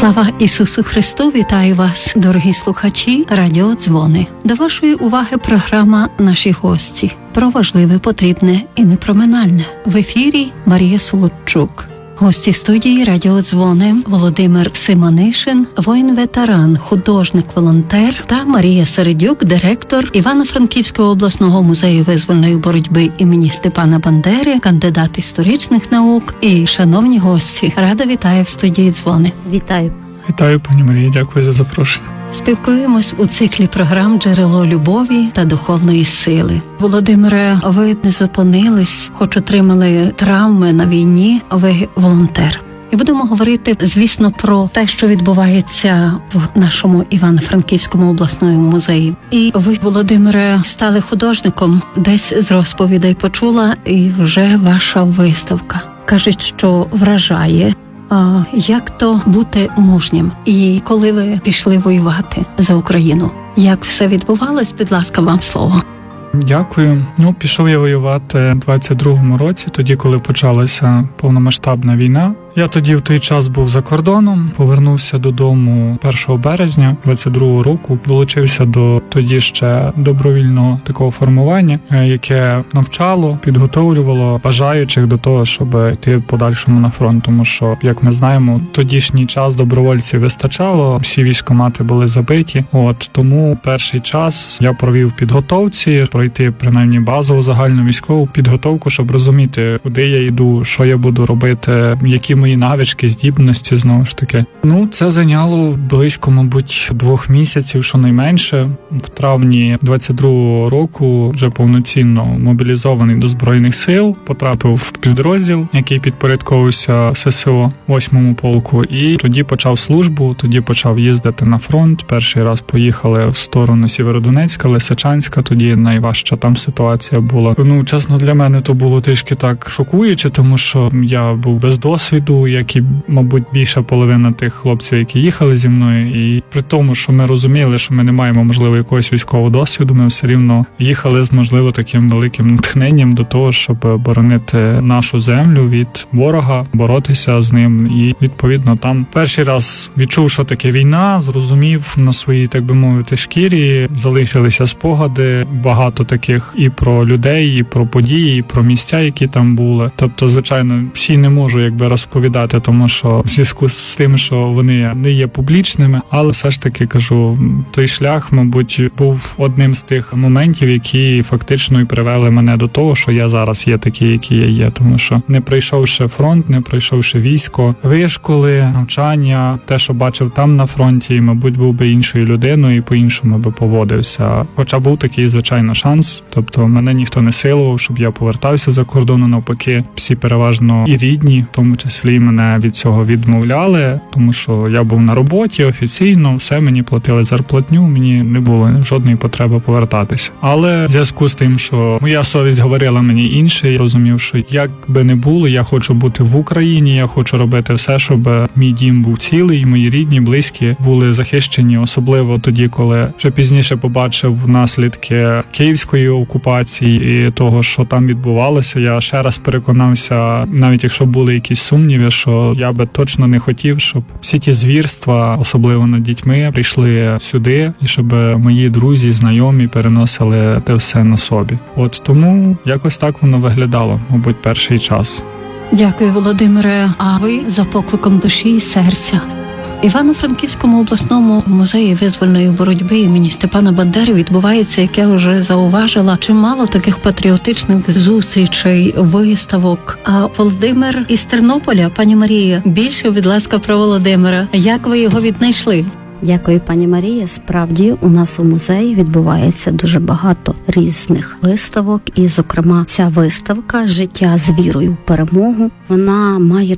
Слава Ісусу Христу! Вітаю вас, дорогі слухачі Радіо Дзвони. До вашої уваги програма «Наші гості» про важливе, потрібне і непроминальне. В ефірі Марія Солодчук. Гості студії Радіо Дзвони Володимир Симонишин, воїн-ветеран, художник-волонтер та Марія Середюк, директор Івано-Франківського обласного музею визвольної боротьби імені Степана Бандери, кандидат історичних наук і шановні гості. Рада вітаю в студії Дзвони. Вітаю. Вітаю, пані Марія, дякую за запрошення. Спілкуємось у циклі програм «Джерело любові та духовної сили». Володимире, ви не зупинились, хоч отримали травми на війні, ви волонтер. І будемо говорити, звісно, про те, що відбувається в нашому Івано-Франківському обласному музеї. І ви, Володимире, стали художником, десь з розповідей почула, і вже ваша виставка. Кажуть, що вражає. А як то бути мужнім? І коли ви пішли воювати за Україну? Як все відбувалось? Будь ласка, вам слово. Дякую. Пішов я воювати в 22-му році, тоді, коли почалася повномасштабна війна. Я тоді в той час був за кордоном, повернувся додому 1 березня 22-го року, долучився до тоді ще добровільного такого формування, яке навчало, підготовлювало бажаючих до того, щоб йти в подальшому на фронт. Тому що, як ми знаємо, в тодішній час добровольців вистачало, всі військкомати були забиті. Тому перший час я провів в підготовці, пройти принаймні базову загальну військову підготовку, щоб розуміти, куди я йду, що я буду робити, які мої навички, здібності, знову ж таки. Це зайняло близько, мабуть, 2 місяців, щонайменше. В травні 22-го року вже повноцінно мобілізований до Збройних сил, потрапив в підрозділ, який підпорядковувався ССО 8-му полку, і тоді почав службу, тоді почав їздити на фронт. Перший раз поїхали в сторону Сєвєродонецька, Лисичанська, тоді найважча там ситуація була. Чесно, для мене то було трішки так шокуюче, тому що я був без досвіду, як і, мабуть, більша половина тих хлопців, які їхали зі мною. І при тому, що ми розуміли, що ми не маємо, можливо, якогось військового досвіду, ми все рівно їхали з, можливо, таким великим натхненням до того, щоб боронити нашу землю від ворога, боротися з ним. І, відповідно, там перший раз відчув, що таке війна, зрозумів на своїй, так би мовити, шкірі, залишилися спогади, багато таких і про людей, і про події, і про місця, які там були. Тобто, звичайно, всі не можу, розповідати, тому що в зв'язку з тим, що вони не є публічними, але все ж таки, кажу, той шлях, мабуть, був одним з тих моментів, які фактично і привели мене до того, що я зараз є такий, який я є, тому що не пройшовши фронт, не пройшовши військо, вишколи, навчання, те, що бачив там на фронті, мабуть, був би іншою людиною і по-іншому би поводився. Хоча був такий, звичайно, шанс, тобто мене ніхто не силував, щоб я повертався за кордону, навпаки, всі переважно і рідні, в тому числі мене від цього відмовляли, тому що я був на роботі офіційно, все, мені платили зарплатню, мені не було жодної потреби повертатися. Але в зв'язку з тим, що моя совість говорила мені інше, я розумів, що як би не було, я хочу бути в Україні, я хочу робити все, щоб мій дім був цілий, мої рідні, близькі були захищені, особливо тоді, коли вже пізніше побачив наслідки київської окупації і того, що там відбувалося. Я ще раз переконався, навіть якщо були якісь сумніви, що я би точно не хотів, щоб всі ті звірства, особливо над дітьми, прийшли сюди, і щоб мої друзі, знайомі переносили те все на собі. Тому якось так воно виглядало, мабуть, перший час. Дякую, Володимире. А ви за покликом душі і серця? В Івано-Франківському обласному музеї визвольної боротьби імені Степана Бандери відбувається, як я вже зауважила, чимало таких патріотичних зустрічей, виставок. А Володимир із Тернополя, пані Марія, більше, будь ласка, про Володимира. Як ви його віднайшли? Дякую, пані Марія. Справді, у нас у музеї відбувається дуже багато різних виставок. І, зокрема, ця виставка «Життя з вірою в перемогу», вона має